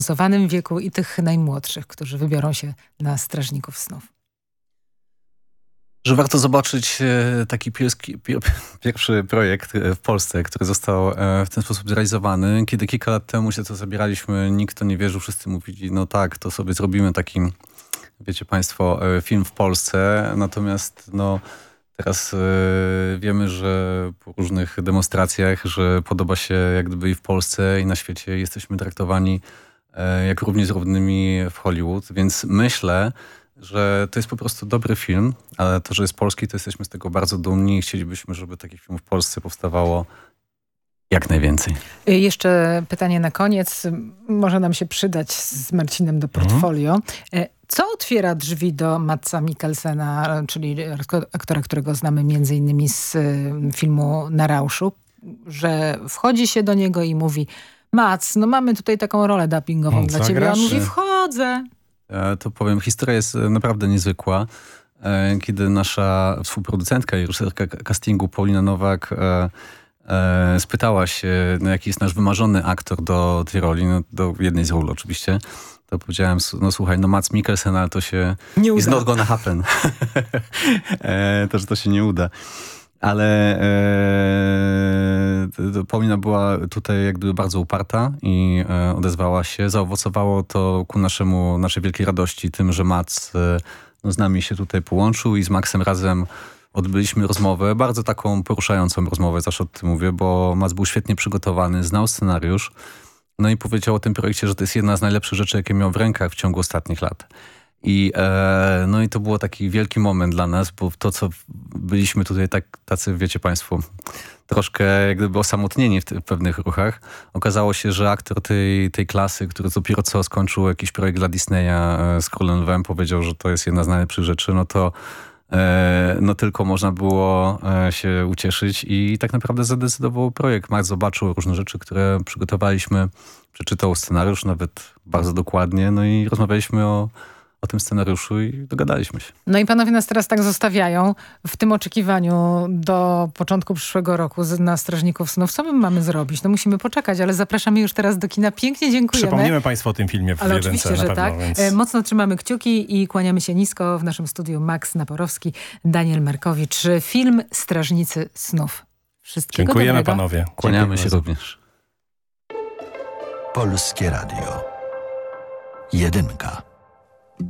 zaawansowanym wieku i tych najmłodszych, którzy wybiorą się na Strażników Snów? Że warto zobaczyć taki pierwszy projekt w Polsce, który został w ten sposób zrealizowany. Kiedy kilka lat temu się to zabieraliśmy, nikt to nie wierzył, wszyscy mówili, no tak, to sobie zrobimy taki, wiecie państwo, film w Polsce. Natomiast no, teraz wiemy, że po różnych demonstracjach, że podoba się jak gdyby i w Polsce, i na świecie jesteśmy traktowani jak równi z równymi w Hollywood. Więc myślę, że to jest po prostu dobry film, ale to, że jest polski, to jesteśmy z tego bardzo dumni i chcielibyśmy, żeby takich filmów w Polsce powstawało jak najwięcej. Jeszcze pytanie na koniec. Może nam się przydać z Marcinem do portfolio. Co otwiera drzwi do Madsa Mikkelsena, czyli aktora, którego znamy między innymi z filmu Na Rauszu, że wchodzi się do niego i mówi: Mads, no mamy tutaj taką rolę dubbingową dla ciebie. A on mówi: wchodzę. To powiem, historia jest naprawdę niezwykła. Kiedy nasza współproducentka i reżyserka castingu Paulina Nowak spytała się, no, jaki jest nasz wymarzony aktor do tej roli, no, do jednej z ról oczywiście, to powiedziałem, no słuchaj, no Mads Mikkelsen, ale to się nie uda. It's not gonna happen. Że to się nie uda. Ale Paulina była tutaj jak gdyby bardzo uparta i odezwała się. Zaowocowało to ku naszej wielkiej radości tym, że Mads z nami się tutaj połączył i z Maxem razem odbyliśmy rozmowę, bardzo taką poruszającą rozmowę, zawsze o tym mówię, bo Mads był świetnie przygotowany, znał scenariusz, no i powiedział o tym projekcie, że to jest jedna z najlepszych rzeczy, jakie miał w rękach w ciągu ostatnich lat. No i to było taki wielki moment dla nas, bo to, co byliśmy tutaj tacy, wiecie państwo, troszkę jak gdyby osamotnieni w pewnych ruchach. Okazało się, że aktor tej klasy, który dopiero co skończył jakiś projekt dla Disneya z Królem Lwem, powiedział, że to jest jedna z najlepszych rzeczy, no to no tylko można było się ucieszyć i tak naprawdę zadecydował projekt. Max zobaczył różne rzeczy, które przygotowaliśmy, przeczytał scenariusz nawet bardzo dokładnie, no i rozmawialiśmy o tym scenariuszu i dogadaliśmy się. No i panowie nas teraz tak zostawiają w tym oczekiwaniu do początku przyszłego roku na Strażników Snów. Co my mamy zrobić? No musimy poczekać, ale zapraszamy już teraz do kina. Pięknie dziękujemy. Przypomnimy państwu o tym filmie w ale jedynce oczywiście, na że pewno. tak. Więc... Mocno trzymamy kciuki i kłaniamy się nisko. W naszym studiu Max Naporowski, Daniel Markowicz. Film Strażnicy Snów. Wszystkiego Dziękujemy dobrego. panowie. Kłaniamy się również. Polskie Radio. Jedynka.